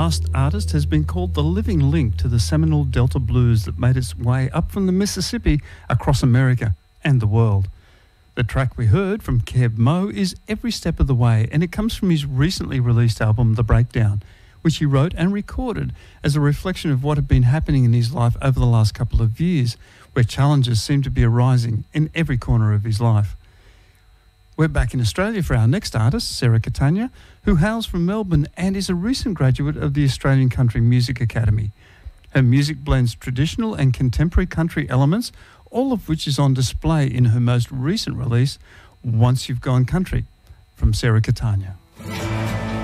last artist has been called the living link to the Seminole Delta blues that made its way up from the Mississippi across America and the world. The track we heard from Keb Mo is Every Step of the Way, and it comes from his recently released album, The Breakdown, which he wrote and recorded as a reflection of what had been happening in his life over the last couple of years, where challenges seem to be arising in every corner of his life. We're back in Australia for our next artist, Sarah Catania, who hails from Melbourne and is a recent graduate of the Australian Country Music Academy. Her music blends traditional and contemporary country elements, all of which is on display in her most recent release, Once You've Gone Country, from Sarah Catania.